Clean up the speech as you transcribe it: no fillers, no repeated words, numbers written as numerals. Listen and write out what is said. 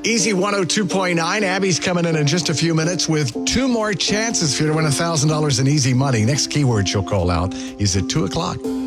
Easy 102.9. Abby's coming in just a few minutes with two more chances for you to win $1,000 in easy money. Next keyword she'll call out is at 2 o'clock.